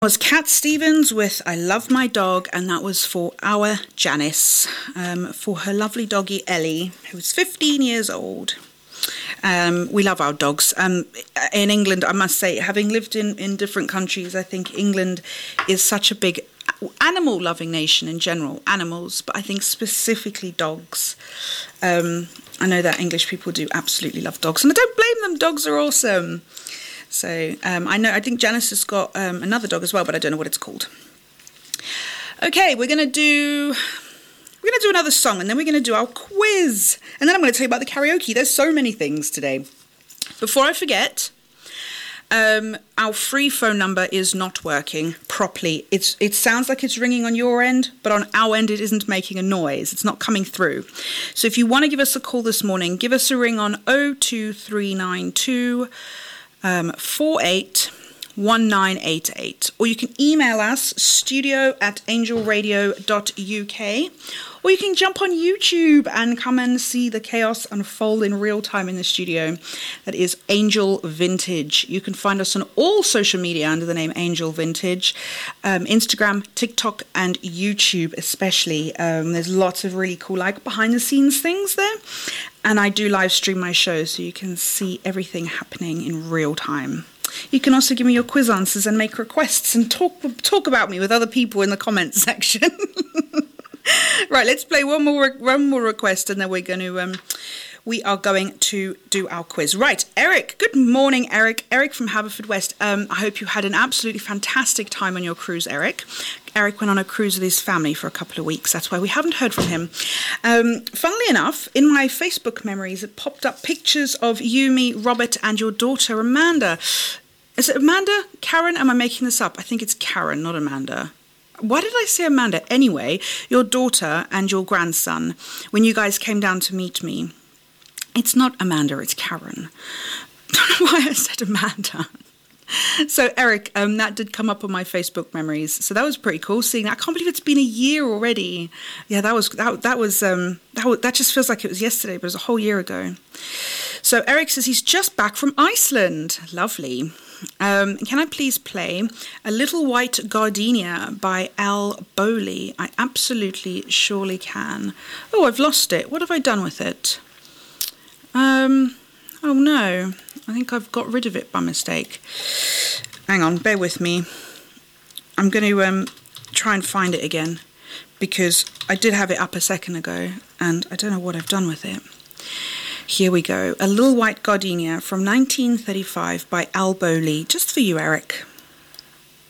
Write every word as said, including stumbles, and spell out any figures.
Was Cat Stevens with I Love My Dog, and that was for our Janice, um, for her lovely doggy Ellie, who's fifteen years old. Um, we love our dogs. Um, in England, I must say, having lived in, in different countries, I think England is such a big animal-loving nation in general, animals, but I think specifically dogs. Um, I know that English people do absolutely love dogs, and I don't blame them. Dogs are awesome. So um, I know, I think Janice has got um, another dog as well, but I don't know what it's called. Okay, we're going to do, we're going to do another song, and then we're going to do our quiz. And then I'm going to tell you about the karaoke. There's so many things today. Before I forget, um, our free phone number is not working properly. It's It sounds like it's ringing on your end, but on our end, it isn't making a noise. It's not coming through. So if you want to give us a call this morning, give us a ring on oh two three nine two Um, four eight one nine eight eight, or you can email us studio at angel radio dot U K, or you can jump on YouTube and come and see the chaos unfold in real time in the studio. That is Angel Vintage. You can find us on all social media under the name Angel Vintage, um, Instagram, TikTok, and YouTube especially. Um, there's lots of really cool like behind the scenes things there. And I do live stream my show, so you can see everything happening in real time. You can also give me your quiz answers and make requests and talk talk about me with other people in the comments section. Right, let's play one more one more request, and then we're going to um, we are going to do our quiz. Right, Eric. Good morning, Eric. Eric from Haverfordwest. Um, I hope you had an absolutely fantastic time on your cruise, Eric. Eric went on a cruise with his family for a couple of weeks. That's why we haven't heard from him. Um, funnily enough, in my Facebook memories, it popped up pictures of you, me, Robert, and your daughter, Amanda. Is it Amanda? Karen? Am I making this up? I think it's Karen, not Amanda. Why did I say Amanda? Anyway, your daughter and your grandson, when you guys came down to meet me, it's not Amanda, it's Karen. I don't know why I said Amanda. So, Eric, um, that did come up on my Facebook memories. So that was pretty cool seeing that. I can't believe it's been a year already. Yeah, that was that, that was um, that was, that just feels like it was yesterday, but it was a whole year ago. So Eric says he's just back from Iceland. Lovely. Um, can I please play A Little White Gardenia by Al Bowley? I absolutely surely can. Oh, I've lost it. What have I done with it? Um, oh no. I think I've got rid of it by mistake. Hang on, bear with me. I'm going to um, try and find it again, because I did have it up a second ago and I don't know what I've done with it. Here we go. A Little White Gardenia from nineteen thirty-five by Al Bowley. Just for you, Eric.